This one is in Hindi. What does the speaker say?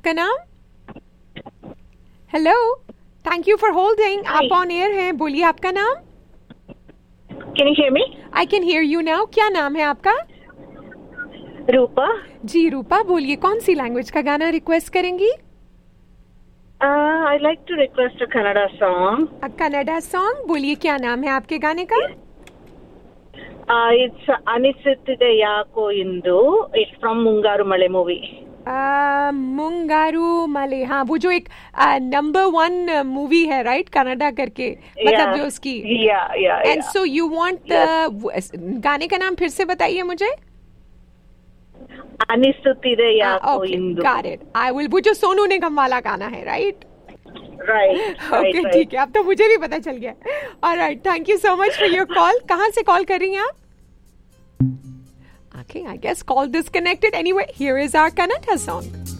आपका नाम? Hello, thank you for holding. आप ऑन एयर हैं, बोलिए आपका नाम. Can you hear me? I can hear you now. क्या नाम है आपका? रूपा. जी रूपा, बोलिए कौन सी लैंग्वेज का गाना रिक्वेस्ट करेंगी? I'd like to request a Kannada song. Kannada song. बोलिए क्या नाम है आपके गाने का? It's Anisitide Yako Indu. It's from Mungaru Male movie. मुंगारू मले. हाँ, वो जो एक नंबर 1 मूवी है, राइट, कनाडा करके, मतलब जो उसकी. Yeah. And so you want गाने का नाम फिर से बताइए मुझे. Anisitide Yako okay, Indu. Got it. I will. वो जो सोनू निगम वाला गाना है, राइट? Right. ओके, ठीक है, अब तो मुझे भी पता चल गया. Alright, thank you so much for your call. कहाँ से कॉल कर रही हैं आप? Okay, I guess call disconnected. Anyway, here is our Kannada song.